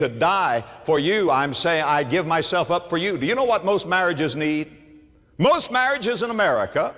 to die for you. I'm saying I give myself up for you. Do you know what most marriages need? Most marriages in America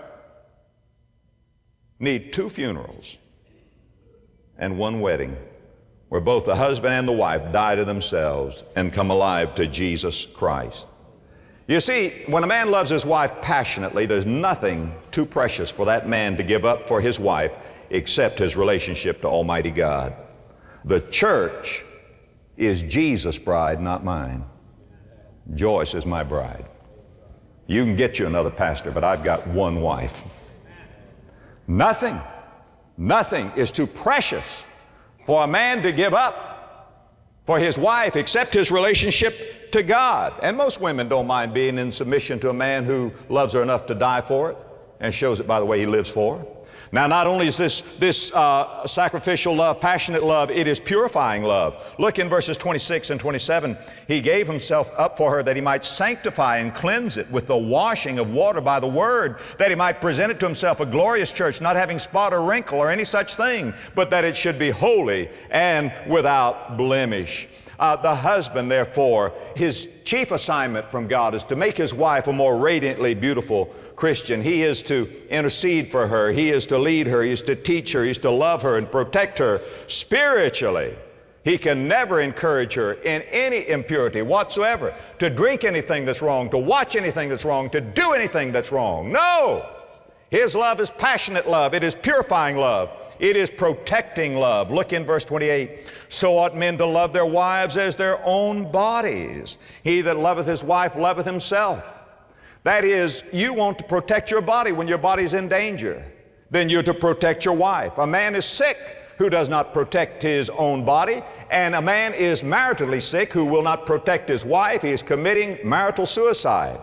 need 2 funerals and 1 wedding, where both the husband and the wife die to themselves and come alive to Jesus Christ. You see, when a man loves his wife passionately, there's nothing too precious for that man to give up for his wife except his relationship to Almighty God. The church is Jesus' bride, not mine. Joyce is my bride. You can get you another pastor, but I've got 1 wife. Nothing is too precious for a man to give up for his wife except his relationship to God. And most women don't mind being in submission to a man who loves her enough to die for it and shows it by the way he lives for her. Now, not only is this sacrificial love, passionate love, it is purifying love. Look in verses 26 and 27. He gave himself up for her that he might sanctify and cleanse it with the washing of water by the word, that he might present it to himself a glorious church, not having spot or wrinkle or any such thing, but that it should be holy and without blemish. The husband, therefore, his chief assignment from God is to make his wife a more radiantly beautiful Christian. He is to intercede for her. He is to lead her. He is to teach her. He is to love her and protect her spiritually. He can never encourage her in any impurity whatsoever, to drink anything that's wrong, to watch anything that's wrong, to do anything that's wrong. No! His love is passionate love. It is purifying love. It is protecting love. Look in verse 28. So ought men to love their wives as their own bodies. He that loveth his wife loveth himself. That is, you want to protect your body when your body's in danger. Then you're to protect your wife. A man is sick who does not protect his own body, and a man is maritally sick who will not protect his wife. He is committing marital suicide.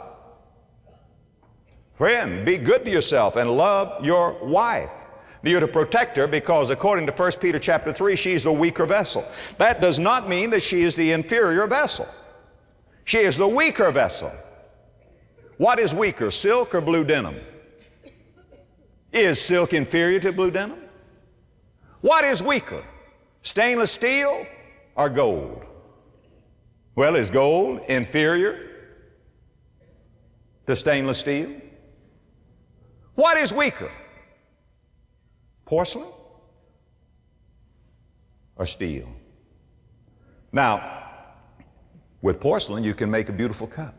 Friend, be good to yourself and love your wife. You're to protect her because according to 1 Peter chapter 3, she's the weaker vessel. That does not mean that she is the inferior vessel. She is the weaker vessel. What is weaker, silk or blue denim? Is silk inferior to blue denim? What is weaker, stainless steel or gold? Well, is gold inferior to stainless steel? What is weaker, porcelain or steel? Now, with porcelain, you can make a beautiful cup.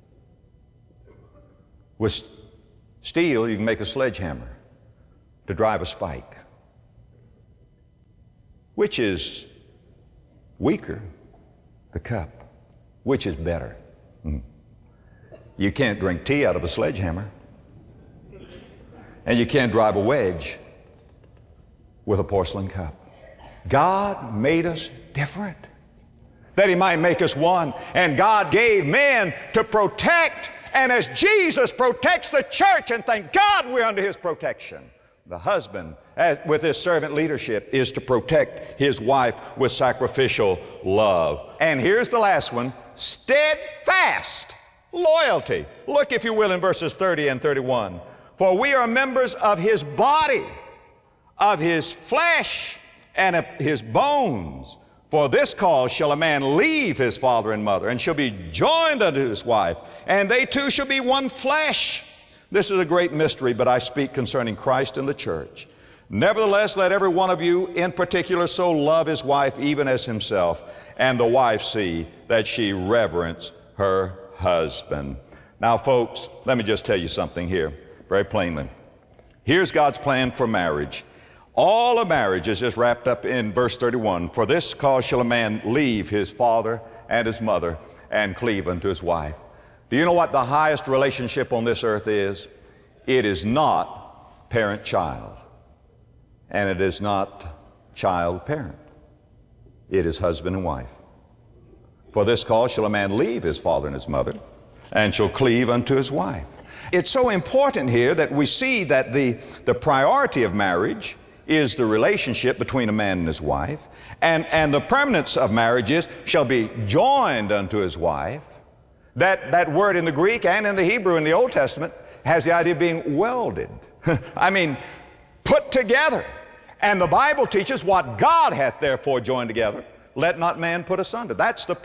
With steel, you can make a sledgehammer to drive a spike. Which is weaker? The cup. Which is better? You can't drink tea out of a sledgehammer. And you can't drive a wedge with a porcelain cup. God made us different, that He might make us one. And God gave men to protect, and as Jesus protects the church, and thank God we're under His protection, the husband, with his servant leadership, is to protect his wife with sacrificial love. And here's the last one, steadfast loyalty. Look, if you will, in verses 30 and 31. For we are members of His body, of His flesh, and of His bones. For this cause shall a man leave his father and mother, and shall be joined unto his wife, and they two shall be one flesh. This is a great mystery, but I speak concerning Christ and the church. Nevertheless, let every one of you in particular so love his wife even as himself, and the wife see that she reverence her husband. Now, folks, let me just tell you something here very plainly. Here's God's plan for marriage. All of marriage is just wrapped up in verse 31. For this cause shall a man leave his father and his mother and cleave unto his wife. Do you know what the highest relationship on this earth is? It is not parent-child, and it is not child-parent. It is husband and wife. For this cause shall a man leave his father and his mother, and shall cleave unto his wife. It's so important here that we see that the priority of marriage is the relationship between a man and his wife, and the permanence of marriage is shall be joined unto his wife. That word in the Greek and in the Hebrew in the Old Testament has the idea of being welded. I mean, put together. And the Bible teaches what God hath therefore joined together, let not man put asunder. That's the